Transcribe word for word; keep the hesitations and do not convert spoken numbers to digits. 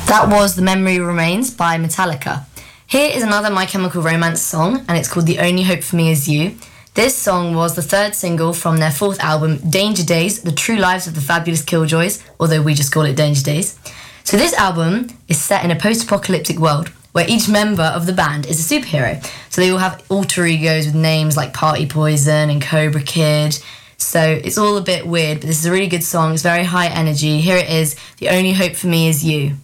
That was The Memory Remains by Metallica. Here is another My Chemical Romance song, and it's called The Only Hope for Me Is You. This song was the third single from their fourth album, Danger Days, The True Lives of the Fabulous Killjoys, although we just call it Danger Days. So this album is set in a post-apocalyptic world where each member of the band is a superhero. So they all have alter egos with names like Party Poison and Cobra Kid. So it's all a bit weird, but this is a really good song. It's very high energy. Here it is, The Only Hope for Me Is You.